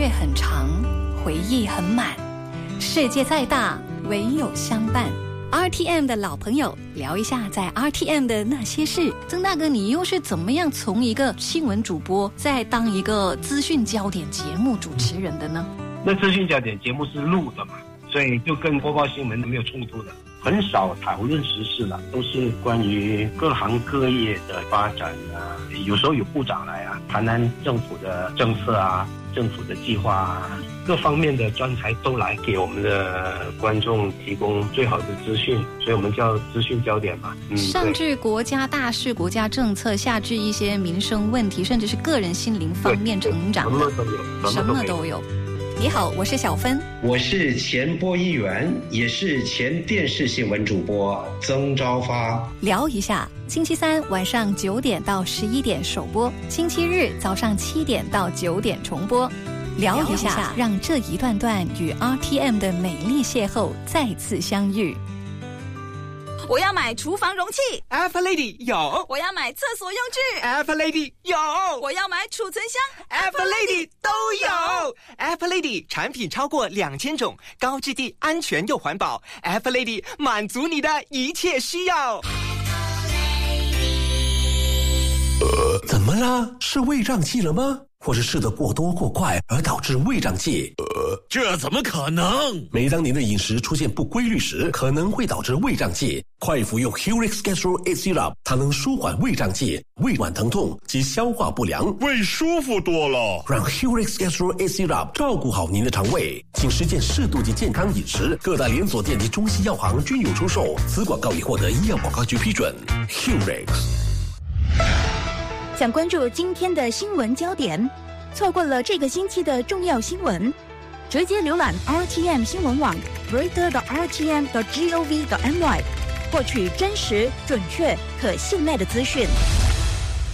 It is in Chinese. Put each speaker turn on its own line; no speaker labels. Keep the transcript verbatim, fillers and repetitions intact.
却很长，回忆很满。世界再大，唯有相伴。R T M 的老朋友，聊一下在 R T M 的那些事。曾大哥，你又是怎么样从一个新闻主播，再当一个资讯焦点节目主持人的呢？
那资讯焦点节目是录的嘛，所以就跟播报新闻没有冲突的，很少讨论时事了，都是关于各行各业的发展啊。有时候有部长来啊，谈谈政府的政策啊，政府的计划啊，各方面的专才都来给我们的观众提供最好的资讯，所以我们叫资讯焦点嘛。
嗯，上至国家大事、国家政策，下至一些民生问题，甚至是个人心灵方面成长的，
什么都有，
什么都有。你好，我是小芬，
我是前播音员，也是前电视新闻主播曾昭发。
聊一下，星期三晚上九点到十一点首播，星期日早上七点到九点重播。聊一下，让这一段段与 R T M 的美丽邂逅再次相遇。
我要买厨房容器
F Lady 有，
我要买厕所用具
F Lady 有，
我要买储存箱
F Lady 都有。F Lady 产品超过两千种，高质地、安全又环保。F Lady 满足你的一切需要。
呃，怎么了？是胃胀气了吗？或是吃得过多过快而导致胃胀气？
呃，这怎么可能？
每当您的饮食出现不规律时，可能会导致胃胀气。快服用 Hurix Gastro eight Syrup， 它能舒缓胃胀气、胃脘疼痛及消化不良，
胃舒服多了。
让 Hurix Gastro eight Syrup 照顾好您的肠胃，请实践适度及健康饮食。各大连锁店及中西药行均有出售。此广告已获得医药广告局批准。Hurix。
想关注今天的新闻焦点，错过了这个星期的重要新闻，直接浏览 R T M 新闻网 reader 的 R T M 的 G O V 的 M Y， 获取真实、准确、可信赖的资讯。